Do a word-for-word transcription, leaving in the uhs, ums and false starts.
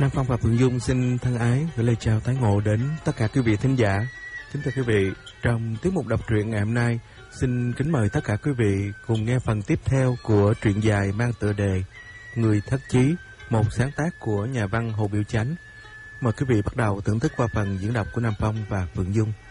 Nam Phong và Phượng Dung xin thân ái gửi lời chào tái ngộ đến tất cả quý vị thính giả. Kính thưa quý vị, trong tiết mục đọc truyện ngày hôm nay, xin kính mời tất cả quý vị cùng nghe phần tiếp theo của truyện dài mang tựa đề Người Thất Chí, một sáng tác của nhà văn Hồ Biểu Chánh. Mời quý vị bắt đầu thưởng thức qua phần diễn đọc của Nam Phong và Phượng Dung.